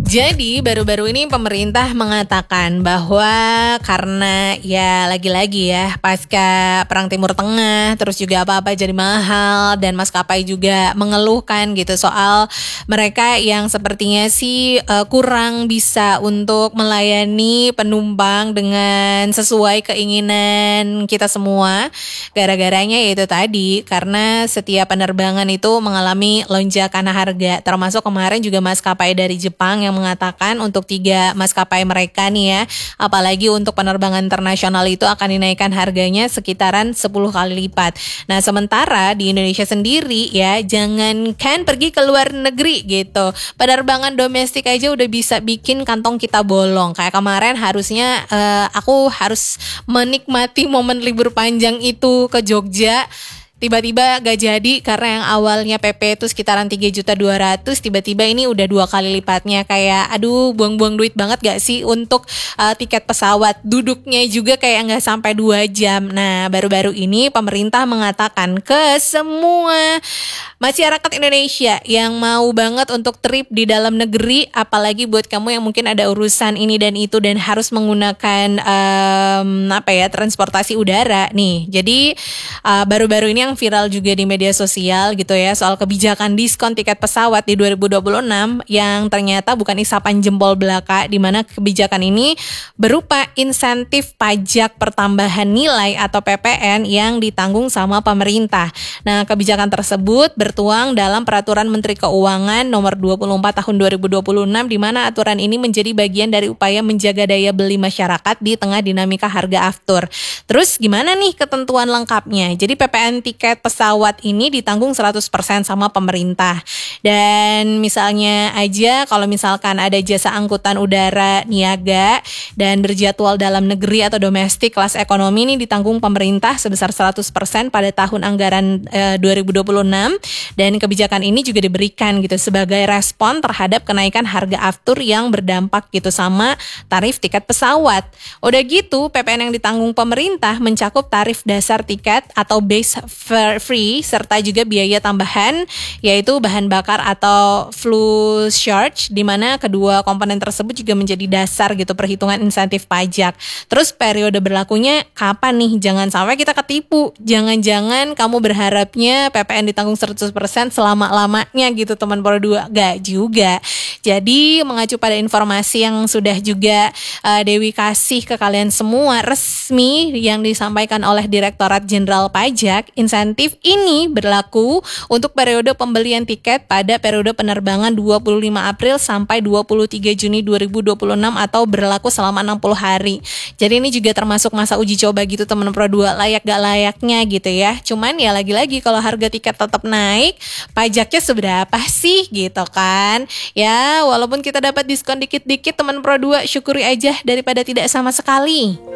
Jadi baru-baru ini pemerintah mengatakan bahwa karena ya lagi-lagi ya pasca Perang Timur Tengah, terus juga apa-apa jadi mahal dan maskapai juga mengeluhkan gitu soal mereka yang sepertinya sih kurang bisa untuk melayani penumpang dengan sesuai keinginan kita semua. Gara-garanya yaitu tadi karena setiap penerbangan itu mengalami lonjakan harga, termasuk kemarin juga maskapai dari Jepang yang mengatakan untuk 3 maskapai mereka nih ya, apalagi untuk penerbangan internasional itu akan dinaikkan harganya sekitaran 10 kali lipat. Nah sementara di Indonesia sendiri ya, jangankan pergi ke luar negeri gitu, penerbangan domestik aja udah bisa bikin kantong kita bolong. Kayak kemarin harusnya aku harus menikmati momen libur panjang itu ke Jogja, tiba-tiba gak jadi karena yang awalnya PP itu sekitaran 3.200.000, tiba-tiba ini udah 2 kali lipatnya. Kayak aduh, buang-buang duit banget gak sih untuk tiket pesawat. Duduknya juga kayak gak sampai 2 jam. Nah baru-baru ini pemerintah mengatakan ke semua masyarakat Indonesia yang mau banget untuk trip di dalam negeri, apalagi buat kamu yang mungkin ada urusan ini dan itu dan harus menggunakan transportasi udara nih. Jadi baru-baru ini yang viral juga di media sosial gitu ya, soal kebijakan diskon tiket pesawat di 2026 yang ternyata bukan isapan jempol belaka, di mana kebijakan ini berupa insentif pajak pertambahan nilai atau PPN yang ditanggung sama pemerintah. Nah, kebijakan tersebut bertuang dalam Peraturan Menteri Keuangan nomor 24 tahun 2026, di mana aturan ini menjadi bagian dari upaya menjaga daya beli masyarakat di tengah dinamika harga aftur. Terus gimana nih ketentuan lengkapnya? Jadi PPN tiket pesawat ini ditanggung 100% sama pemerintah. Dan misalnya aja kalau misalkan ada jasa angkutan udara niaga dan berjadwal dalam negeri atau domestik kelas ekonomi ini ditanggung pemerintah sebesar 100% pada tahun anggaran 2026. Dan kebijakan ini juga diberikan gitu sebagai respon terhadap kenaikan harga aftur yang berdampak gitu sama tarif tiket pesawat. Udah gitu PPN yang ditanggung pemerintah mencakup tarif dasar tiket atau base free serta juga biaya tambahan yaitu bahan bakar atau fuel charge, di mana kedua komponen tersebut juga menjadi dasar gitu perhitungan insentif pajak. Terus periode berlakunya kapan nih? Jangan sampai kita ketipu. Jangan-jangan kamu berharapnya PPN ditanggung 100% selama-lamanya gitu teman Pro 2. Gak juga. Jadi mengacu pada informasi yang sudah juga Dewi kasih ke kalian semua resmi yang disampaikan oleh Direktorat Jenderal Pajak, insentif ini berlaku untuk periode pembelian tiket pada periode penerbangan 25 April sampai 23 Juni 2026 atau berlaku selama 60 hari. Jadi ini juga termasuk masa uji coba gitu teman Pro 2, layak gak layaknya gitu ya. Cuman ya lagi-lagi kalau harga tiket tetap naik, pajaknya seberapa sih gitu kan. Ya walaupun kita dapat diskon dikit-dikit teman Pro 2, syukuri aja daripada tidak sama sekali.